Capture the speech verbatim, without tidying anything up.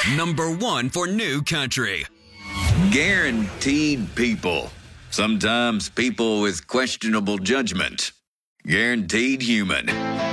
Number one for New Country. Guaranteed people. Sometimes people with questionable judgment. Guaranteed human.